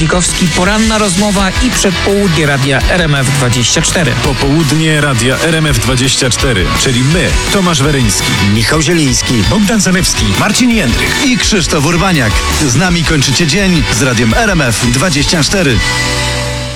Pawlikowski, poranna rozmowa i przedpołudnie radia RMF24. Popołudnie radia RMF24, czyli my, Tomasz Weryński, Michał Zieliński, Bogdan Zalewski, Marcin Jędrych i Krzysztof Urbaniak. Z nami kończycie dzień z radiem RMF24.